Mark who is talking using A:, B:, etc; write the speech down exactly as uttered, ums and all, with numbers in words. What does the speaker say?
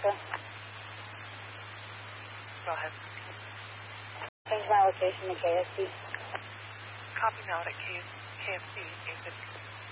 A: America.
B: Go ahead.
A: Change my location to K F C.
B: Copy now at K- KFC, eight fifty.